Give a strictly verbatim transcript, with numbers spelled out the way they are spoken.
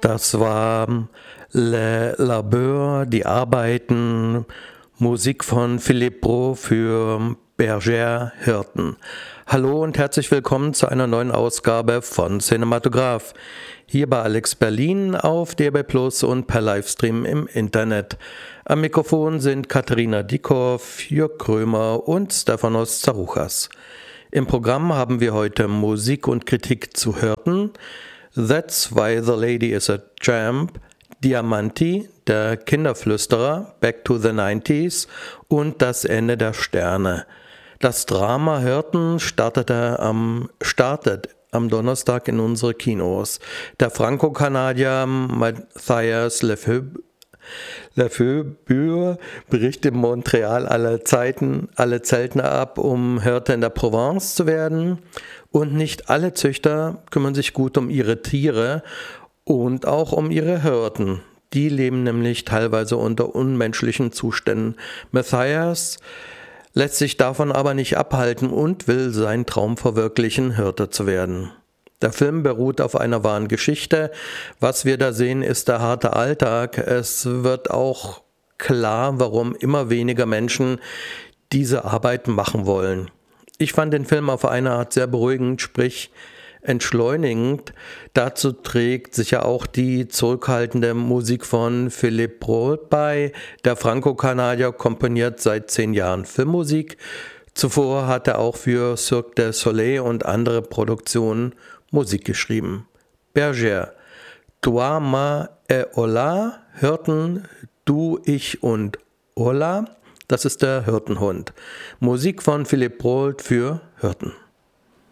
Das war Le Labeur, die Arbeiten, Musik von Philippe Brault für Bergère Hirten. Hallo und herzlich willkommen zu einer neuen Ausgabe von Cinematograph. Hier bei Alex Berlin auf D A B Plus und per Livestream im Internet. Am Mikrofon sind Katharina Dieckhoff, Jörg Krömer und Stefanos Zaruchas. Im Programm haben wir heute Musik und Kritik zu Hirten, That's Why the Lady is a Tramp, Diamanti, der Kinderflüsterer, Back to the nineties und Das Ende der Sterne. Das Drama Hirten startete am, startet am Donnerstag in unsere Kinos. Der Franco-Kanadier Matthias Lefebvre Lefebvre bricht in Montreal alle Zeiten, alle Zeltner ab, um Hirte in der Provence zu werden. Und nicht alle Züchter kümmern sich gut um ihre Tiere und auch um ihre Hirten. Die leben nämlich teilweise unter unmenschlichen Zuständen. Matthias lässt sich davon aber nicht abhalten und will seinen Traum verwirklichen, Hirte zu werden. Der Film beruht auf einer wahren Geschichte. Was wir da sehen, ist der harte Alltag. Es wird auch klar, warum immer weniger Menschen diese Arbeit machen wollen. Ich fand den Film auf eine Art sehr beruhigend, sprich entschleunigend. Dazu trägt sicher auch die zurückhaltende Musik von Philippe Brault bei. Der Franco-Kanadier komponiert seit zehn Jahren Filmmusik. Zuvor hat er auch für Cirque du Soleil und andere Produktionen Musik geschrieben. Bergère, Toi, moi et Ola, Hirten, du, ich und Ola, das ist der Hirtenhund. Musik von Philippe Brault für Hirten.